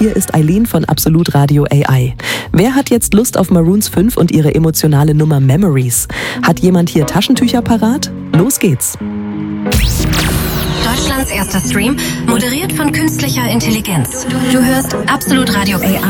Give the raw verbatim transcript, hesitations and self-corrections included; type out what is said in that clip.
hier ist Eileen von Absolut Radio A I. Wer hat jetzt Lust auf Maroons fünf und ihre emotionale Nummer Memories? Hat jemand hier Taschentücher parat? Los geht's! Deutschlands erster Stream, moderiert von künstlicher Intelligenz. Du hörst Absolut Radio A